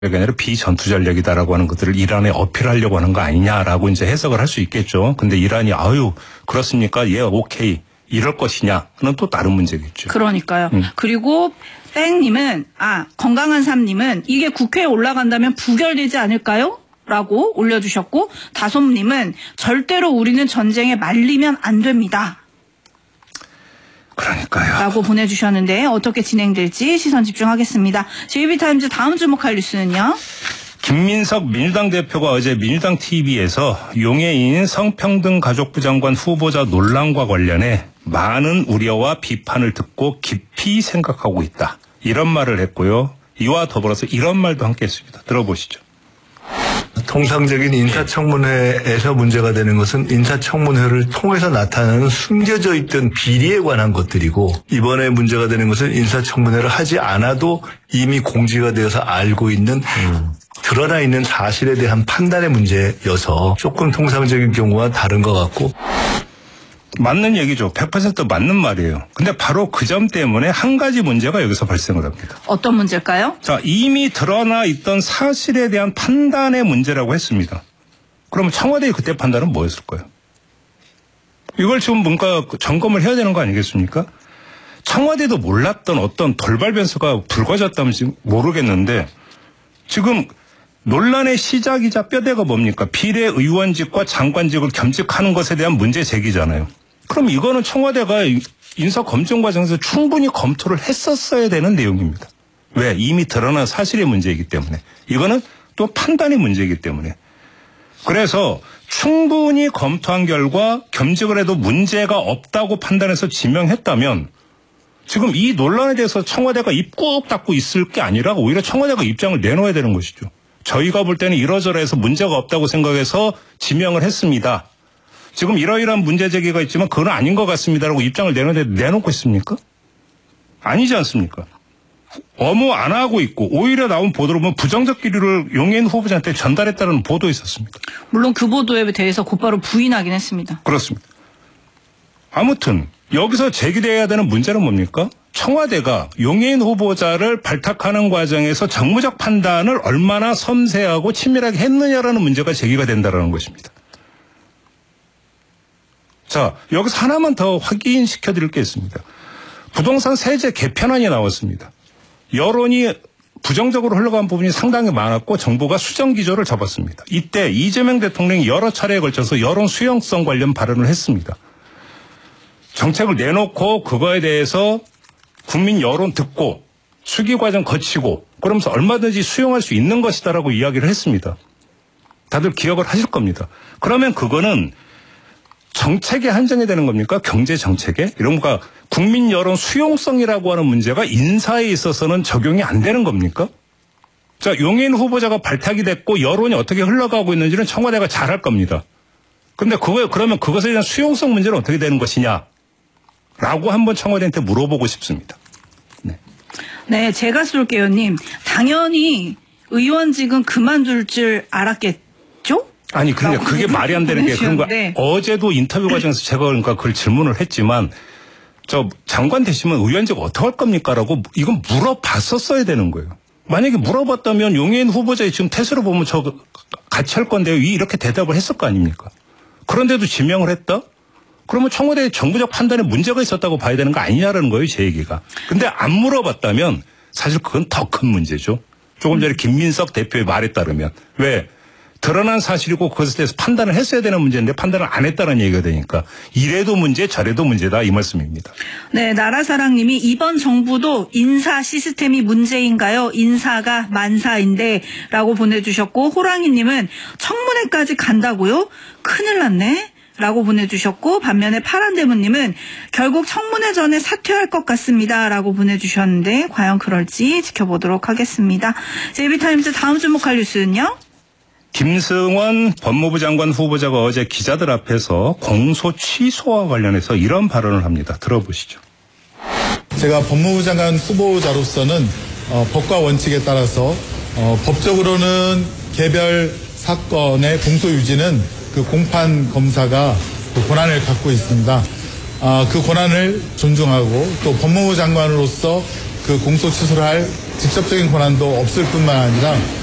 아니라 비전투 전략이다라고 하는 것들을 이란에 어필하려고 하는 거 아니냐라고 이제 해석을 할 수 있겠죠. 근데 이란이 아유 그렇습니까? 예, 오케이. 이럴 것이냐는 또 다른 문제겠죠. 그러니까요. 그리고 뺑님은 건강한 삶님은 이게 국회에 올라간다면 부결되지 않을까요? 라고 올려주셨고 다솜님은 절대로 우리는 전쟁에 말리면 안 됩니다. 그러니까요. 라고 보내주셨는데 어떻게 진행될지 시선 집중하겠습니다. JB타임즈 다음 주목할 뉴스는요. 김민석 민주당 대표가 어제 민주당 TV에서 용해인 성평등 가족부 장관 후보자 논란과 관련해 많은 우려와 비판을 듣고 깊이 생각하고 있다. 이런 말을 했고요. 이와 더불어서 이런 말도 함께 했습니다. 들어보시죠. 통상적인 인사청문회에서 문제가 되는 것은 인사청문회를 통해서 나타나는 숨겨져 있던 비리에 관한 것들이고 이번에 문제가 되는 것은 인사청문회를 하지 않아도 이미 공지가 되어서 알고 있는 드러나 있는 사실에 대한 판단의 문제여서 조금 통상적인 경우와 다른 것 같고 맞는 얘기죠. 100% 맞는 말이에요. 근데 바로 그 점 때문에 한 가지 문제가 여기서 발생을 합니다. 어떤 문제일까요? 자, 이미 드러나 있던 사실에 대한 판단의 문제라고 했습니다. 그러면 청와대의 그때 판단은 뭐였을까요? 이걸 지금 뭔가 점검을 해야 되는 거 아니겠습니까? 청와대도 몰랐던 어떤 돌발 변수가 불거졌다면 지금 모르겠는데 지금 논란의 시작이자 뼈대가 뭡니까? 비례의원직과 장관직을 겸직하는 것에 대한 문제 제기잖아요. 그럼 이거는 청와대가 인사검증 과정에서 충분히 검토를 했었어야 되는 내용입니다. 왜? 이미 드러난 사실의 문제이기 때문에. 이거는 또 판단의 문제이기 때문에. 그래서 충분히 검토한 결과 겸직을 해도 문제가 없다고 판단해서 지명했다면 지금 이 논란에 대해서 청와대가 입 꾹 닫고 있을 게 아니라 오히려 청와대가 입장을 내놓아야 되는 것이죠. 저희가 볼 때는 이러저러해서 문제가 없다고 생각해서 지명을 했습니다. 지금 이러이러한 문제 제기가 있지만 그건 아닌 것 같습니다라고 입장을 내놓고 있습니까? 아니지 않습니까? 어무 안 하고 있고 오히려 나온 보도로 보면 부정적 기류를 용해인 후보자한테 전달했다는 보도 있었습니다. 물론 그 보도에 대해서 곧바로 부인하긴 했습니다. 그렇습니다. 아무튼 여기서 제기돼야 되는 문제는 뭡니까? 청와대가 용해인 후보자를 발탁하는 과정에서 정무적 판단을 얼마나 섬세하고 친밀하게 했느냐라는 문제가 제기가 된다는 것입니다. 자, 여기서 하나만 더 확인시켜 드릴 게 있습니다. 부동산 세제 개편안이 나왔습니다. 여론이 부정적으로 흘러간 부분이 상당히 많았고 정부가 수정 기조를 잡았습니다. 이때 이재명 대통령이 여러 차례에 걸쳐서 여론 수용성 관련 발언을 했습니다. 정책을 내놓고 그거에 대해서 국민 여론 듣고 수기 과정 거치고 그러면서 얼마든지 수용할 수 있는 것이다라고 이야기를 했습니다. 다들 기억을 하실 겁니다. 그러면 그거는 정책에 한정이 되는 겁니까? 경제 정책에? 이런 거가 국민 여론 수용성이라고 하는 문제가 인사에 있어서는 적용이 안 되는 겁니까? 자, 용해인 후보자가 발탁이 됐고 여론이 어떻게 흘러가고 있는지는 청와대가 잘할 겁니다. 그런데 그러면 그것에 대한 수용성 문제는 어떻게 되는 것이냐? 라고 한번 청와대한테 물어보고 싶습니다. 네, 제가 쏠게요님. 당연히 의원직은 그만둘 줄 알았겠죠? 아니, 그러니까 그게 말이 안 되는 게 그런 거. 어제도 인터뷰 과정에서 제가 그러니까 그걸 질문을 했지만 저 장관 되시면 의원직 어떻게 할 겁니까? 라고 이건 물어봤었어야 되는 거예요. 만약에 물어봤다면 용해인 후보자의 지금 태세로 보면 저 같이 할 건데요. 이렇게 대답을 했을 거 아닙니까? 그런데도 지명을 했다? 그러면 청와대의 정부적 판단에 문제가 있었다고 봐야 되는 거 아니냐라는 거예요, 제 얘기가. 근데 안 물어봤다면 사실 그건 더 큰 문제죠. 조금 전에 김민석 대표의 말에 따르면. 왜? 드러난 사실이고 그것에 대해서 판단을 했어야 되는 문제인데 판단을 안 했다는 얘기가 되니까 이래도 문제 저래도 문제다 이 말씀입니다. 네, 나라사랑님이 이번 정부도 인사 시스템이 문제인가요? 인사가 만사인데 라고 보내주셨고 호랑이님은 청문회까지 간다고요? 큰일 났네. 라고 보내주셨고 반면에 파란대문님은 결국 청문회 전에 사퇴할 것 같습니다. 라고 보내주셨는데 과연 그럴지 지켜보도록 하겠습니다. JB타임즈 다음 주목할 뉴스는요? 김승원 법무부 장관 후보자가 어제 기자들 앞에서 공소 취소와 관련해서 이런 발언을 합니다. 들어보시죠. 제가 법무부 장관 후보자로서는 법과 원칙에 따라서 법적으로는 개별 사건의 공소 유지는 그 공판 검사가 그 권한을 갖고 있습니다. 그 권한을 존중하고 또 법무부 장관으로서 그 공소 취소를 할 직접적인 권한도 없을 뿐만 아니라